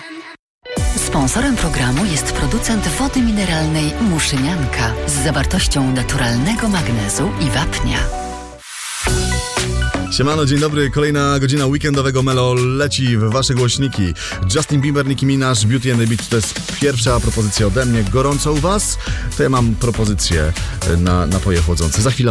Sponsorem programu jest producent wody mineralnej Muszynianka z zawartością naturalnego magnezu i wapnia. Siemano, dzień dobry. Kolejna godzina weekendowego Melo leci w wasze głośniki. Justin Bieber, Nicki Minaj, Beauty and the Beat to jest pierwsza propozycja ode mnie. Gorąco u was? To ja mam propozycję na napoje chłodzące. Za chwilę